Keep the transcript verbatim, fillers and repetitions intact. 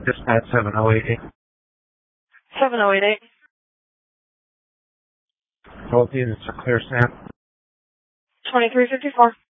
Dispatch seven oh eight eight. seven oh eight eight. Both units are clear, Sam. twenty-three fifty-four.